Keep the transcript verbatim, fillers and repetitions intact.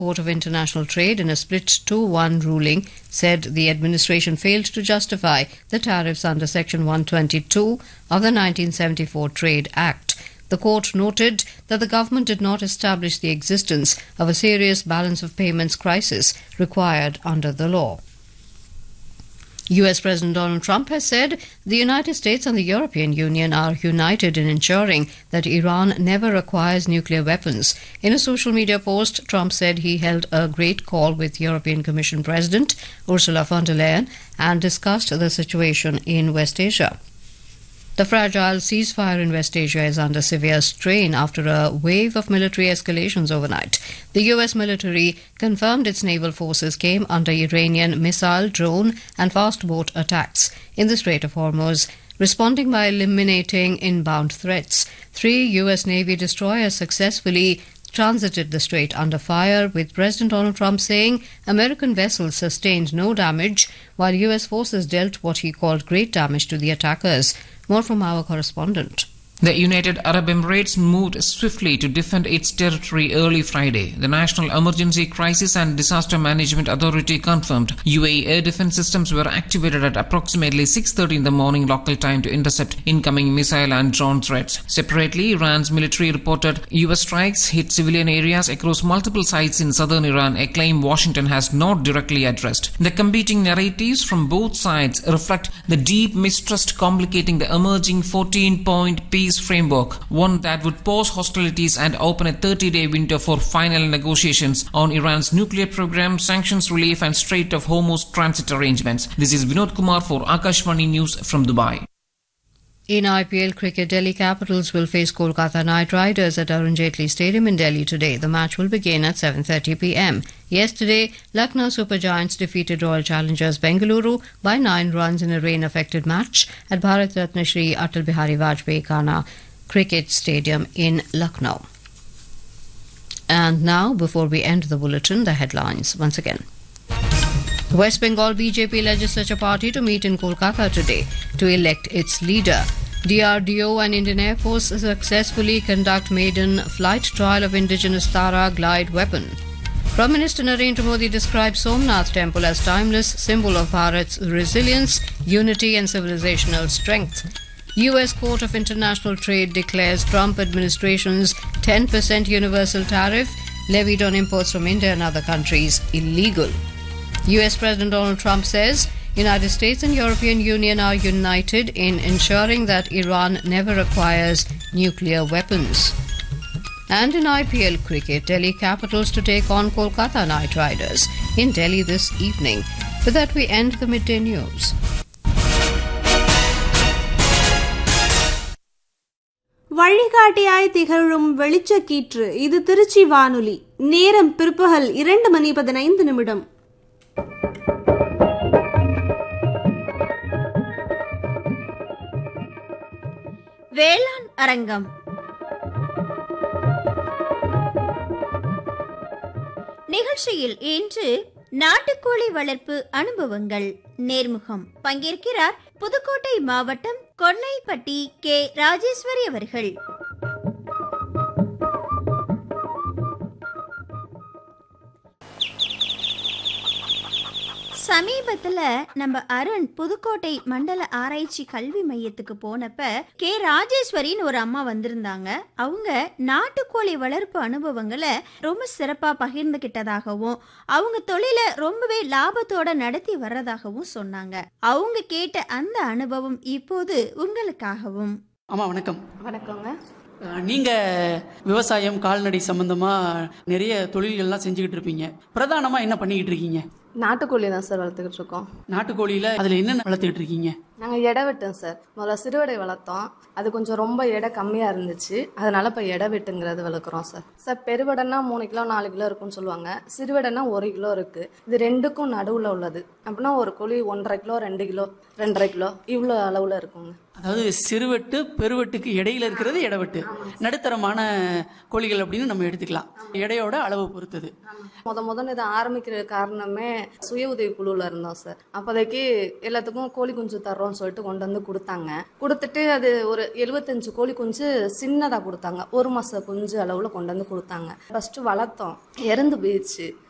Court of International Trade, in a split two one ruling, said the administration failed to justify the tariffs under Section one twenty-two of the nineteen seventy-four Trade Act. The court noted that the government did not establish the existence of a serious balance of payments crisis required under the law. U S President Donald Trump has said the United States and the European Union are united in ensuring that Iran never acquires nuclear weapons. In a social media post, Trump said he held a great call with European Commission President Ursula von der Leyen and discussed the situation in West Asia. The fragile ceasefire in West Asia is under severe strain after a wave of military escalations overnight. The U S military confirmed its naval forces came under Iranian missile, drone and fast boat attacks in the Strait of Hormuz, responding by eliminating inbound threats. Three U S Navy destroyers successfully transited the strait under fire, with President Donald Trump saying American vessels sustained no damage, while U S forces dealt what he called great damage to the attackers. More from our correspondent. The United Arab Emirates moved swiftly to defend its territory early Friday. The National Emergency Crisis and Disaster Management Authority confirmed U A E air defense systems were activated at approximately six thirty in the morning local time to intercept incoming missile and drone threats. Separately, Iran's military reported U S strikes hit civilian areas across multiple sites in southern Iran, a claim Washington has not directly addressed. The competing narratives from both sides reflect the deep mistrust complicating the emerging fourteen-point peace framework, one that would pause hostilities and open a thirty-day window for final negotiations on Iran's nuclear program, sanctions relief and Strait of Hormuz transit arrangements. This is Vinod Kumar for Akashvani News from Dubai. In I P L cricket, Delhi Capitals will face Kolkata Knight Riders at Arun Jaitley Stadium in Delhi today. The match will begin at seven thirty p m. Yesterday, Lucknow Super Giants defeated Royal Challengers Bengaluru by nine runs in a rain-affected match at Bharat Ratna Shri Atal Bihari Vajpayee Khana Cricket Stadium in Lucknow. And now, before we end the bulletin, the headlines once again. West Bengal B J P Legislature Party to meet in Kolkata today to elect its leader. D R D O and Indian Air Force successfully conduct maiden flight trial of indigenous Tara glide weapon. Prime Minister Narendra Modi describes Somnath Temple as timeless symbol of Bharat's resilience, unity and civilizational strength. U S Court of International Trade declares Trump administration's ten percent universal tariff levied on imports from India and other countries illegal. U S President Donald Trump says United States and European Union are united in ensuring that Iran never acquires nuclear weapons. And in I P L cricket, Delhi Capitals to take on Kolkata Knight Riders in Delhi this evening. With that, we end the midday news. வழிகாட்டியாய் திகழும் வெளிச்சக்கீற்று இது திருச்சி வானொலி. நேரம் பிற்பகல் இரண்டு மணி பதினைந்து நிமிடம். வேளாண் அரங்கம். நிகழ்ச்சியில் இன்று நாட்டுக்கோழி வளர்ப்பு அனுபவங்கள் நேர்முகம். பங்கேற்கிறார் புதுக்கோட்டை மாவட்டம் கொன்னைப்பட்டி கே ராஜேஸ்வரி அவர்கள். சமீபத்துல நம்ம அருண் புதுக்கோட்டை மண்டல ஆராய்ச்சி கல்வி மையத்துக்கு போனப்ப கே ராஜேஸ்வரின்னு ஒரு அம்மா வந்திருந்தாங்க. அவங்க நாட்டுக்கோழி வளர்ப்பு அனுபவங்களை ரொம்ப சிறப்பா பகிர்ந்துகிட்டதாகவும் அவங்க தொழிலை ரொம்பவே லாபத்தோட நடத்தி வர்றதாகவும் சொன்னாங்க. அவங்க கேட்ட அந்த அனுபவம் இப்போது உங்களுக்காகவும். ஆமா, வணக்கம். வணக்கங்க. நீங்க விவசாயம் கால்நடை சம்பந்தமா நிறைய தொழில்கள்லாம் செஞ்சுக்கிட்டு இருப்பீங்க. பிரதானமா என்ன பண்ணிக்கிட்டு இருக்கீங்க? நாட்டுக்கோழி தான் சார் வளர்த்துக்கிட்டு இருக்கோம். நாட்டுக்கோழியில அதுல என்னென்ன வளர்த்துக்கிட்டு இருக்கீங்க? நாங்கள் எடை வெட்டோம் சார். முதல்ல சிறுவடை வளர்த்தோம். அது கொஞ்சம் ரொம்ப எடை கம்மியாக இருந்துச்சு. அதனால இப்போ எடை வெட்டுங்கிறது வளர்க்குறோம் சார். சார் பெருவடைனா மூணு கிலோ நாலு கிலோ இருக்குன்னு சொல்லுவாங்க. சிறுவடைனா ஒரு கிலோ இருக்குது. இது ரெண்டுக்கும் நடுவில் உள்ளது. அப்படின்னா ஒரு கோழி ஒன்றரை கிலோ ரெண்டு கிலோ ரெண்டரை கிலோ இவ்வளோ அளவில் இருக்குங்க. அதாவது சிறுவெட்டு பெருவெட்டுக்கு இடையில இருக்கிறது எடைவெட்டு. நடுத்தரமான கோழிகள் அப்படின்னு நம்ம எடுத்துக்கலாம். எடையோட அளவு பொறுத்தது. முத முதல்ல இதை ஆரம்பிக்கிற காரணமே சுய உதவி குழுவில் இருந்தோம் சார். அப்போதைக்கு எல்லாத்துக்கும் கோழி குஞ்சு தர்றோம்னு சொல்லிட்டு கொண்டு வந்து கொடுத்தாங்க. கொடுத்துட்டு அது ஒரு எழுபத்தஞ்சு கோழி குஞ்சு சின்னதாக கொடுத்தாங்க. ஒரு மாத குஞ்சு அளவில் கொண்டு வந்து கொடுத்தாங்க. ஃபஸ்ட்டு வளர்த்தோம், இறந்து போயிடுச்சு.